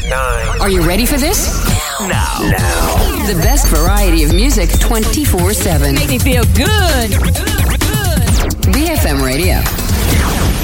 9. Are you ready for this? Now. The best variety of music 24/7. Make me feel good. BFM Radio.